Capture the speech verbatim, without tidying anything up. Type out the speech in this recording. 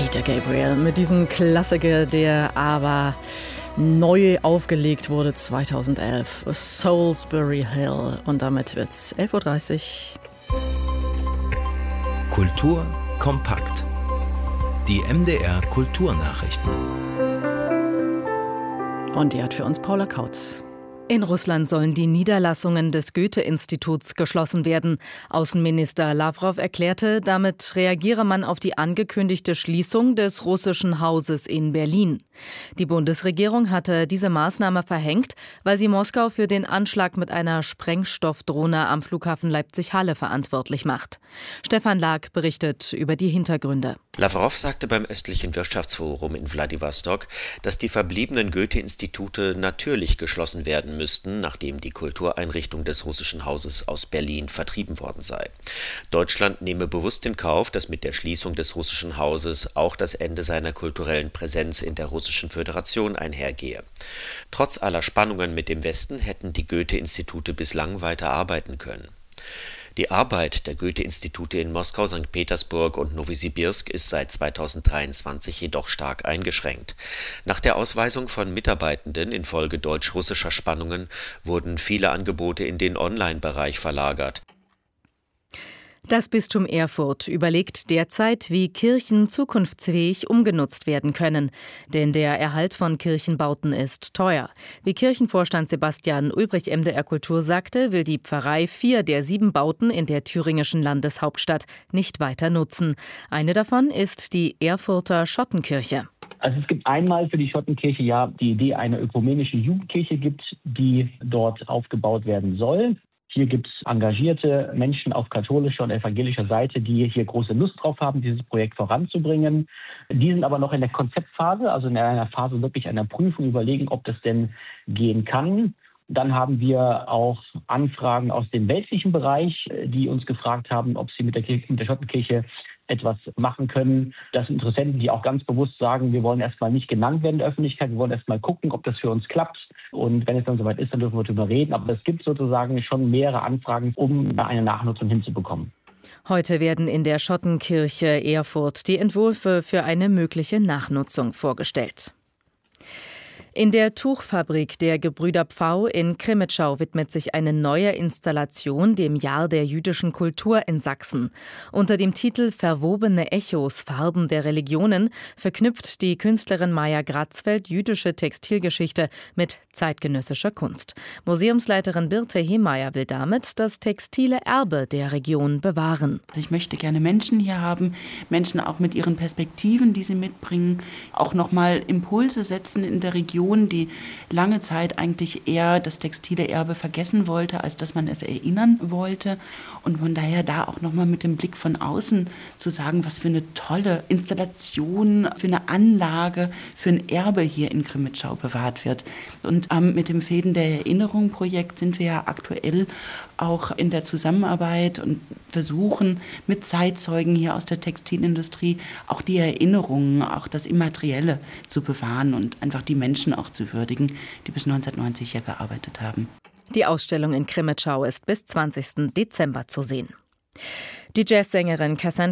Peter Gabriel mit diesem Klassiker, der aber neu aufgelegt wurde zweitausendelf. Salisbury Hill. Und damit wird's elf Uhr dreißig. Kultur kompakt. Die M D R Kulturnachrichten. Und die hat für uns Paula Kautz. In Russland sollen die Niederlassungen des Goethe-Instituts geschlossen werden. Außenminister Lawrow erklärte, damit reagiere man auf die angekündigte Schließung des russischen Hauses in Berlin. Die Bundesregierung hatte diese Maßnahme verhängt, weil sie Moskau für den Anschlag mit einer Sprengstoffdrohne am Flughafen Leipzig-Halle verantwortlich macht. Stefan Lag berichtet über die Hintergründe. Lawrow sagte beim östlichen Wirtschaftsforum in Wladiwostok, dass die verbliebenen Goethe-Institute natürlich geschlossen werden müssten, nachdem die Kultureinrichtung des russischen Hauses aus Berlin vertrieben worden sei. Deutschland nehme bewusst in Kauf, dass mit der Schließung des russischen Hauses auch das Ende seiner kulturellen Präsenz in der Russischen Föderation einhergehe. Trotz aller Spannungen mit dem Westen hätten die Goethe-Institute bislang weiter arbeiten können. Die Arbeit der Goethe-Institute in Moskau, Sankt Petersburg und Nowosibirsk ist seit zweitausenddreiundzwanzig jedoch stark eingeschränkt. Nach der Ausweisung von Mitarbeitenden infolge deutsch-russischer Spannungen wurden viele Angebote in den Online-Bereich verlagert. Das Bistum Erfurt überlegt derzeit, wie Kirchen zukunftsfähig umgenutzt werden können. Denn der Erhalt von Kirchenbauten ist teuer. Wie Kirchenvorstand Sebastian Ulbrich M D R Kultur sagte, will die Pfarrei vier der sieben Bauten in der thüringischen Landeshauptstadt nicht weiter nutzen. Eine davon ist die Erfurter Schottenkirche. Also es gibt einmal für die Schottenkirche ja die Idee, eine ökumenische Jugendkirche gibt, die dort aufgebaut werden soll. Hier gibt es engagierte Menschen auf katholischer und evangelischer Seite, die hier große Lust drauf haben, dieses Projekt voranzubringen. Die sind aber noch in der Konzeptphase, also in einer Phase wirklich einer Prüfung, überlegen, ob das denn gehen kann. Dann haben wir auch Anfragen aus dem weltlichen Bereich, die uns gefragt haben, ob sie mit der, Kirche, mit der Schottenkirche etwas machen können. Das sind Interessenten, die auch ganz bewusst sagen, wir wollen erstmal nicht genannt werden in der Öffentlichkeit, wir wollen erstmal gucken, ob das für uns klappt. Und wenn es dann soweit ist, dann dürfen wir darüber reden. Aber es gibt sozusagen schon mehrere Anfragen, um da eine Nachnutzung hinzubekommen. Heute werden in der Schottenkirche Erfurt die Entwürfe für eine mögliche Nachnutzung vorgestellt. In der Tuchfabrik der Gebrüder Pfau in Krimitschau widmet sich eine neue Installation dem Jahr der jüdischen Kultur in Sachsen. Unter dem Titel »Verwobene Echos – Farben der Religionen« verknüpft die Künstlerin Maja Gratzfeld jüdische Textilgeschichte mit zeitgenössischer Kunst. Museumsleiterin Birte Hemeyer will damit das textile Erbe der Region bewahren. Ich möchte gerne Menschen hier haben, Menschen auch mit ihren Perspektiven, die sie mitbringen, auch nochmal Impulse setzen in der Region, die lange Zeit eigentlich eher das textile Erbe vergessen wollte, als dass man es erinnern wollte. Und von daher da auch nochmal mit dem Blick von außen zu sagen, was für eine tolle Installation, für eine Anlage, für ein Erbe hier in Krimitschau bewahrt wird. Und ähm, mit dem Fäden der Erinnerung Projekt sind wir ja aktuell auch in der Zusammenarbeit und versuchen mit Zeitzeugen hier aus der Textilindustrie auch die Erinnerungen, auch das Immaterielle zu bewahren und einfach die Menschen auch zu würdigen, die bis neunzehnhundertneunzig hier gearbeitet haben. Die Ausstellung in Krimitschau ist bis zwanzigsten Dezember zu sehen. Die Jazzsängerin Cassandra